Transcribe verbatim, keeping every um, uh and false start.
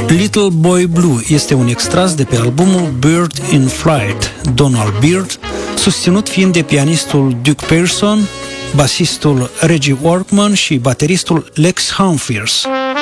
Little Boy Blue este un extras de pe albumul Bird in Flight, Donald Byrd, susținut fiind de pianistul Duke Pearson, basistul Reggie Workman și bateristul Lex Humphries.